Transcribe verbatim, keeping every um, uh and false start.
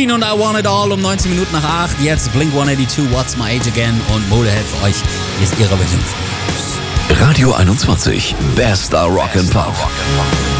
Queen und I Want It All um neunzehn Minuten nach acht. Jetzt Blink hundertzweiundachtzig, What's My Age Again und Motorhead für euch. Hier ist ihre Version von Radio einundzwanzig, Bester Rock and Pop.